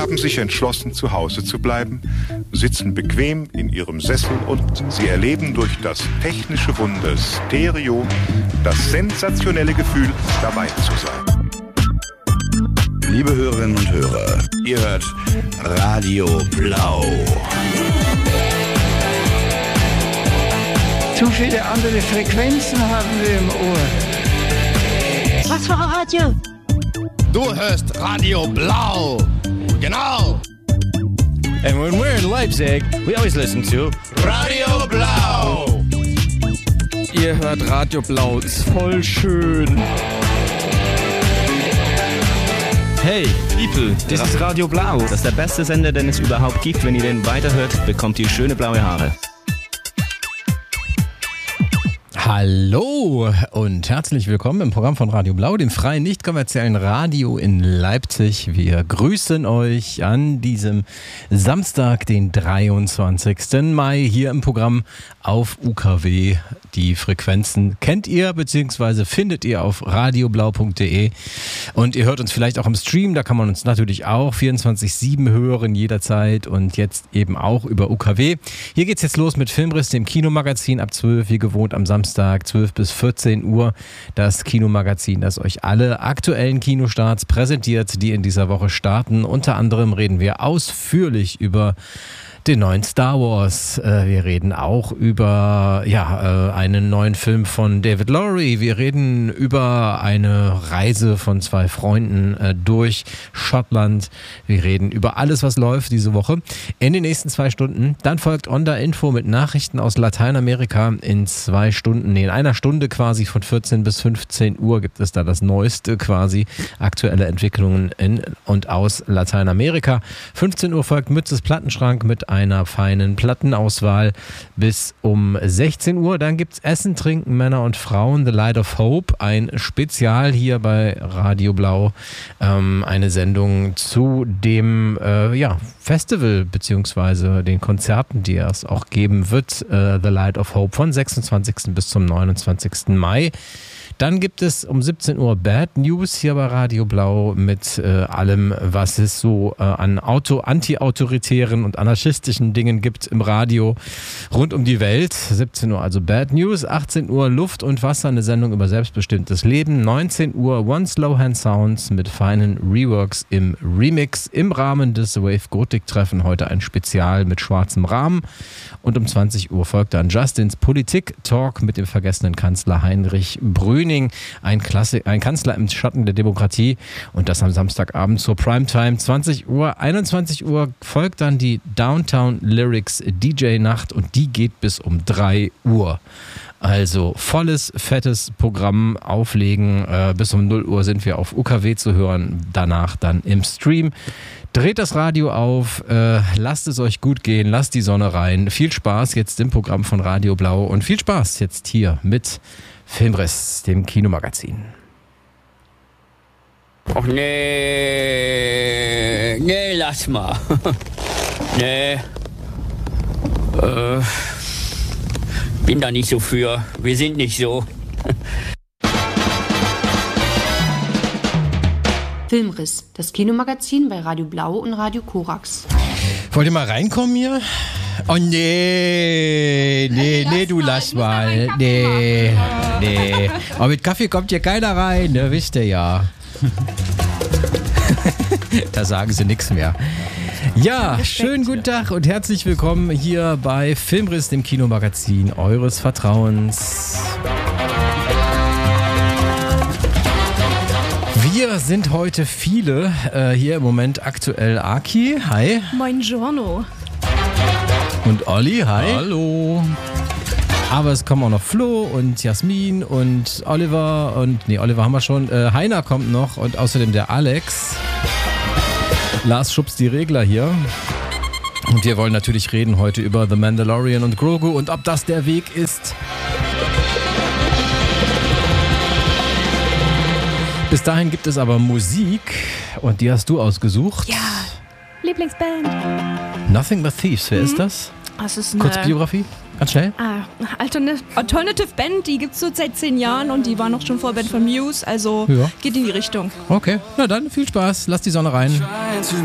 haben sich entschlossen, zu Hause zu bleiben, sitzen bequem in ihrem Sessel und sie erleben durch das technische Wunder Stereo das sensationelle Gefühl, dabei zu sein. Liebe Hörerinnen und Hörer, ihr hört Radio Blau. Zu viele andere Frequenzen haben wir im Ohr. Was für ein Radio? Du hörst Radio Blau. Genau. And when we're in Leipzig, we always listen to Radio Blau. Ihr hört Radio Blau, ist voll schön. Hey, people, das ist Radio Blau. Das ist der beste Sender, den es überhaupt gibt. Wenn ihr den weiterhört, bekommt ihr schöne blaue Haare. Hallo und herzlich willkommen im Programm von Radio Blau, dem freien, nicht kommerziellen Radio in Leipzig. Wir grüßen euch an diesem Samstag, den 23. Mai, hier im Programm auf UKW. Die Frequenzen kennt ihr bzw. findet ihr auf radioblau.de und ihr hört uns vielleicht auch im Stream, da kann man uns natürlich auch 24/7 hören jederzeit und jetzt eben auch über UKW. Hier geht's jetzt los mit Filmriss, dem Kinomagazin ab 12, wie gewohnt am Samstag 12 bis 14 Uhr. Das Kinomagazin, das euch alle aktuellen Kinostarts präsentiert, die in dieser Woche starten. Unter anderem reden wir ausführlich über den neuen Star Wars. Wir reden auch über einen neuen Film von David Lowery. Wir reden über eine Reise von zwei Freunden durch Schottland. Wir reden über alles, was läuft diese Woche in den nächsten 2 Stunden. Dann folgt Onda Info mit Nachrichten aus Lateinamerika in 2 Stunden. In einer Stunde quasi von 14 bis 15 Uhr gibt es da das Neueste quasi. Aktuelle Entwicklungen in und aus Lateinamerika. 15 Uhr folgt Mützes Plattenschrank mit einer feinen Plattenauswahl bis um 16 Uhr. Dann gibt es Essen, Trinken, Männer und Frauen, The Light of Hope, ein Spezial hier bei Radio Blau, eine Sendung zu dem Festival bzw. den Konzerten, die es auch geben wird, The Light of Hope von 26. bis zum 29. Mai. Dann gibt es um 17 Uhr Bad News hier bei Radio Blau mit allem, was es so an anti-autoritären und anarchistischen Dingen gibt im Radio rund um die Welt. 17 Uhr also Bad News, 18 Uhr Luft und Wasser, eine Sendung über selbstbestimmtes Leben. 19 Uhr One Slow Hand Sounds mit feinen Reworks im Remix. Im Rahmen des Wave Gothic Treffen heute ein Spezial mit schwarzem Rahmen. Und um 20 Uhr folgt dann Justins Politik-Talk mit dem vergessenen Kanzler Heinrich Brüning, ein Kanzler im Schatten der Demokratie, und das am Samstagabend zur Primetime. 20 Uhr, 21 Uhr folgt dann die Downtown Lyrics DJ-Nacht und die geht bis um 3 Uhr. Also volles, fettes Programm auflegen. Bis um 0 Uhr sind wir auf UKW zu hören, danach dann im Stream. Dreht das Radio auf, lasst es euch gut gehen, lasst die Sonne rein. Viel Spaß jetzt im Programm von Radio Blau und viel Spaß jetzt hier mit Filmriss, dem Kinomagazin. Och nee, lass mal. Nee, bin da nicht so für, wir sind nicht so. Filmriss, das Kinomagazin bei Radio Blau und Radio Korax. Wollt ihr mal reinkommen hier? Oh nee, du lass mal. Nee. Aber mit Kaffee kommt hier keiner rein, ne? Wisst ihr ja. Da sagen sie nichts mehr. Ja, schönen guten Tag und herzlich willkommen hier bei Filmriss, dem Kinomagazin eures Vertrauens. Wir sind heute viele, hier im Moment aktuell Aki, hi. Buongiorno. Und Olli, hi. Hallo. Aber es kommen auch noch Flo und Jasmin und Oliver Oliver haben wir schon. Heiner kommt noch und außerdem der Alex. Lars schubst die Regler hier. Und wir wollen natürlich reden heute über The Mandalorian und Grogu und ob das der Weg ist. Bis dahin gibt es aber Musik und die hast du ausgesucht. Ja, Lieblingsband. Nothing But Thieves, wer ist das? Das ist eine Kurzbiografie, ganz schnell. Alternative Band, die gibt es so seit 10 Jahren und die war noch schon Vorband von Muse, also geht in die Richtung. Okay, na dann viel Spaß, lass die Sonne rein.